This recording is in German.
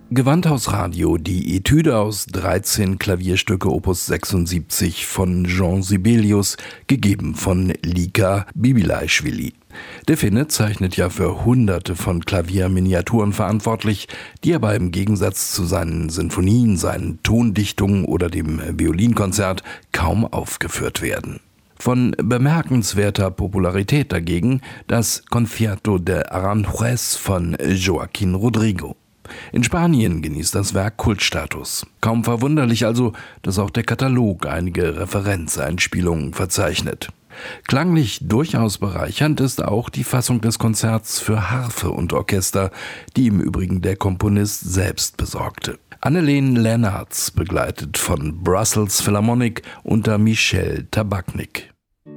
Gewandhausradio, die Etüde aus 13 Klavierstücke Opus 76 von Jean Sibelius, gegeben von Lika Bibilaishvili. Der Finne zeichnet ja für Hunderte von Klavierminiaturen verantwortlich, die aber im Gegensatz zu seinen Sinfonien, seinen Tondichtungen oder dem Violinkonzert kaum aufgeführt werden. Von bemerkenswerter Popularität dagegen das Concierto de Aranjuez von Joaquín Rodrigo. In Spanien genießt das Werk Kultstatus. Kaum verwunderlich also, dass auch der Katalog einige Referenzeinspielungen verzeichnet. Klanglich durchaus bereichernd ist auch die Fassung des Konzerts für Harfe und Orchester, die im Übrigen der Komponist selbst besorgte. Anneleen Lennartz, begleitet von Brussels Philharmonic unter Michel Tabachnik.